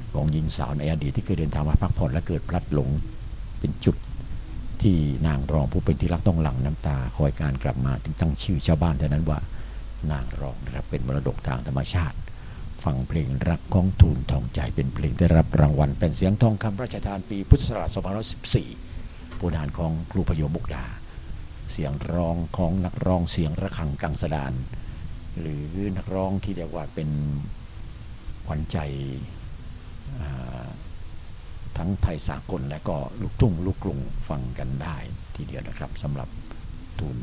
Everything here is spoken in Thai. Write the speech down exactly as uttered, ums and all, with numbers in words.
ของหญิงสาวในอดีตที่เคยเดินทางมาพักผ่อนและเกิดพลัดหลงเป็นจุดที่นางรองผู้เป็นที่รักต้องหลั่งน้ำตาคอยการกลับมาถึงตั้งชื่อชาวบ้านเท่านั้นว่านางรองนะครับเป็นมรดกทางธรรมชาติฟังเพลงรักของทูลทองใจเป็นเพลงได้รับรางวัลเป็นเสียงทองคำพระราชทานปีพุทธศักราชสองพันห้าร้อยสิบสี่ผลงานของครูพยมมุกดาเสียงร้องของนักร้องเสียงระฆังกังสดานหรือนักร้องที่เรียกว่าเป็นขวัญใจทั้งไทยสากลและก็ลูกทุ่งลูกกรุงฟังกันได้ทีเดียวนะครับสำหรับทูล